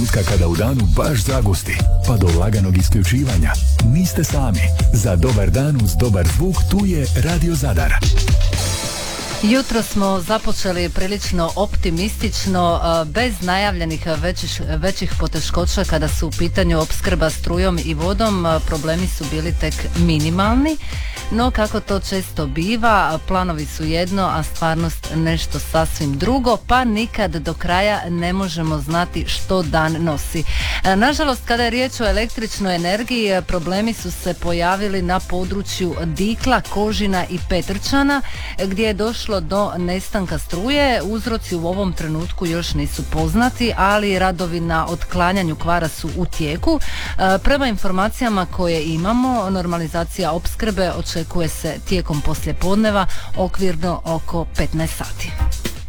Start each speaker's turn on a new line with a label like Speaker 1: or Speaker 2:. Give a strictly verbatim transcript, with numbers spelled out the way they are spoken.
Speaker 1: trenutka kada u danu baš zagusti, pa do laganog isključivanja. Niste sami. Za dobar dan uz dobar zvuk tu je Radio Zadar.
Speaker 2: Jutro smo započeli prilično optimistično, bez najavljenih većih, većih poteškoća kada su u pitanju opskrba strujom i vodom. Problemi su bili tek minimalni, no kako to često biva, planovi su jedno, a stvarnost nešto sasvim drugo, pa nikad do kraja ne možemo znati što dan nosi. Nažalost, kada je riječ o električnoj energiji, problemi su se pojavili na području Dikla, Kožina i Petrčana, gdje je došlo do nestanka struje. Uzroci u ovom trenutku još nisu poznati, ali radovi na otklanjanju kvara su u tijeku. Prema informacijama koje imamo, normalizacija opskrbe očekuje se tijekom poslijepodneva, okvirno oko petnaest sati.